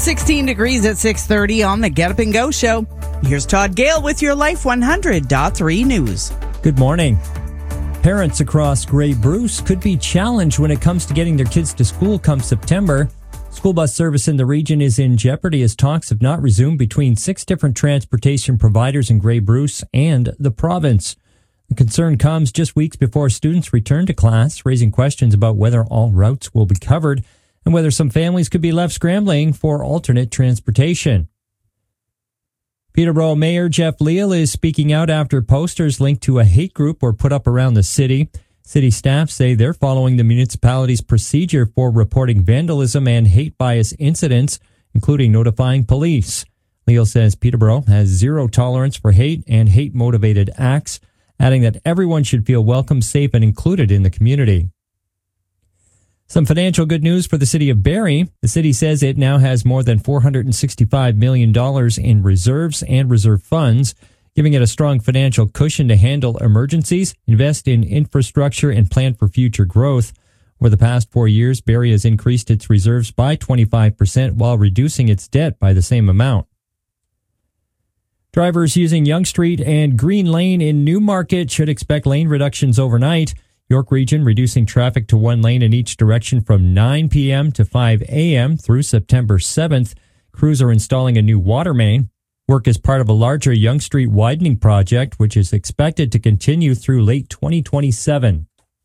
16 degrees at 6:30 on the Get Up and Go show. Here's Todd Gale with your Life 100.3 news. Good morning. Parents across Grey Bruce could be challenged when it comes to getting their kids to school come September. School bus service in the region is in jeopardy as talks have not resumed between 6 different transportation providers in Grey Bruce and the province. The concern comes just weeks before students return to class, raising questions about whether all routes will be covered and whether some families could be left scrambling for alternate transportation. Peterborough Mayor Jeff Leal is speaking out after posters linked to a hate group were put up around the city. City staff say they're following the municipality's procedure for reporting vandalism and hate bias incidents, including notifying police. Leal says Peterborough has zero tolerance for hate and hate-motivated acts, adding that everyone should feel welcome, safe, and included in the community. Some financial good news for the city of Barrie. The city says it now has more than $465 million in reserves and reserve funds, giving it a strong financial cushion to handle emergencies, invest in infrastructure, and plan for future growth. Over the past 4 years, Barrie has increased its reserves by 25% while reducing its debt by the same amount. Drivers using Yonge Street and Green Lane in Newmarket should expect lane reductions overnight. York Region reducing traffic to 1 lane in each direction from 9 p.m. to 5 a.m. through September 7th. Crews are installing a new water main. Work is part of a larger Yonge Street widening project, which is expected to continue through late 2027.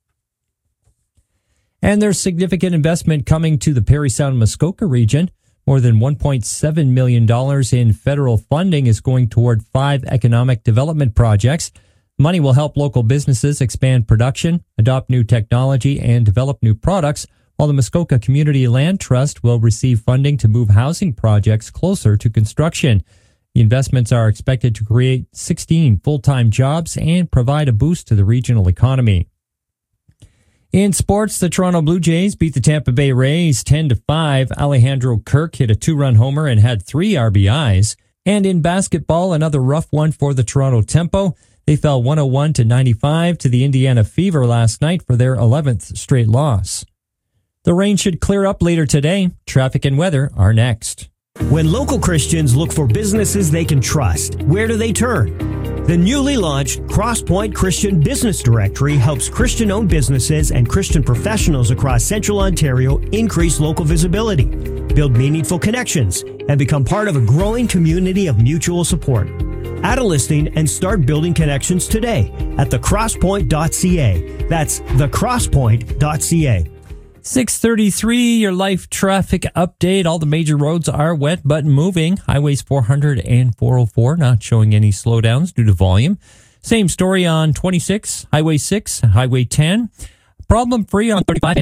And there's significant investment coming to the Parry Sound Muskoka region. More than $1.7 million in federal funding is going toward 5 economic development projects. Money will help local businesses expand production, adopt new technology, and develop new products, while the Muskoka Community Land Trust will receive funding to move housing projects closer to construction. The investments are expected to create 16 full-time jobs and provide a boost to the regional economy. In sports, the Toronto Blue Jays beat the Tampa Bay Rays 10-5. Alejandro Kirk hit a 2-run homer and had 3 RBIs. And in basketball, another rough one for the Toronto Tempo. They fell 101-95 to the Indiana Fever last night for their 11th straight loss. The rain should clear up later today. Traffic and weather are next. When local Christians look for businesses they can trust, where do they turn? The newly launched CrossPoint Christian Business Directory helps Christian-owned businesses and Christian professionals across Central Ontario increase local visibility, build meaningful connections, and become part of a growing community of mutual support. Add a listing and start building connections today at thecrosspoint.ca. That's thecrosspoint.ca. 6:33, your life traffic update. All the major roads are wet but moving. Highways 400 and 404 not showing any slowdowns due to volume. Same story on 26, Highway 6, Highway 10. Problem free on 35.